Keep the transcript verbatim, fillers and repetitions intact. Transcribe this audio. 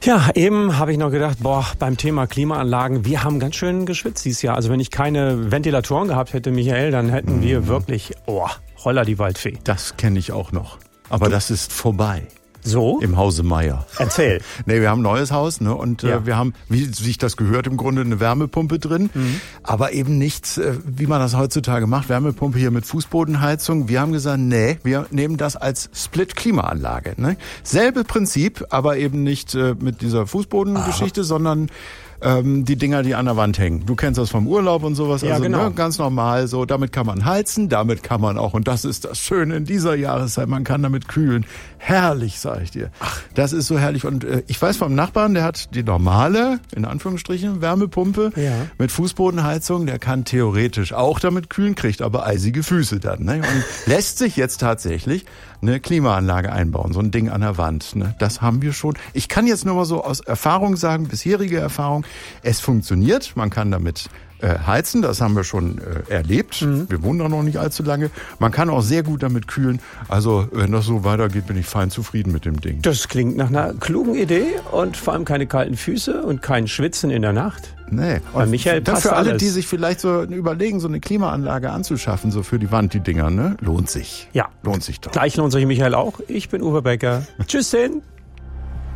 Ja, eben habe ich noch gedacht, boah, beim Thema Klimaanlagen, wir haben ganz schön geschwitzt dieses Jahr. Also wenn ich keine Ventilatoren gehabt hätte, Michael, dann hätten mhm. wir wirklich, oh, Holla die Waldfee. Das kenne ich auch noch. Aber du? Das ist vorbei. So? Im Hause Meier. Erzähl. Nee, wir haben ein neues Haus, ne? Und ja. äh, wir haben, wie sich das gehört, im Grunde eine Wärmepumpe drin. Mhm. Aber eben nichts, äh, wie man das heutzutage macht. Wärmepumpe hier mit Fußbodenheizung. Wir haben gesagt, nee, wir nehmen das als Split-Klimaanlage. Ne? Selbe Prinzip, aber eben nicht äh, mit dieser Fußbodengeschichte, ah. sondern ähm, die Dinger, die an der Wand hängen. Du kennst das vom Urlaub und sowas. Ja, also genau. ne, ganz normal so. Damit kann man heizen, damit kann man auch, und das ist das Schöne in dieser Jahreszeit, man kann damit kühlen. Herrlich, sag ich dir. Ach. Das ist so herrlich. Und äh, ich weiß vom Nachbarn, der hat die normale, in Anführungsstrichen, Wärmepumpe ja. mit Fußbodenheizung. Der kann theoretisch auch damit kühlen, kriegt aber eisige Füße dann. Ne? Und lässt sich jetzt tatsächlich eine Klimaanlage einbauen, so ein Ding an der Wand. Ne? Das haben wir schon. Ich kann jetzt nur mal so aus Erfahrung sagen, bisherige Erfahrung, es funktioniert. Man kann damit äh, heizen, das haben wir schon äh, erlebt. Mhm. Wir wohnen da noch nicht allzu lange. Man kann auch sehr gut damit kühlen. Also wenn das so weitergeht, bin ich fein zufrieden mit dem Ding. Das klingt nach einer klugen Idee und vor allem keine kalten Füße und kein Schwitzen in der Nacht. Nee. Bei Michael passt für alle, alles. die sich vielleicht so überlegen, so eine Klimaanlage anzuschaffen, so für die Wand, die Dinger, ne? Lohnt sich. Ja. Lohnt sich doch. Gleich lohnt sich Michael auch. Ich bin Uwe Becker. Tschüss denn.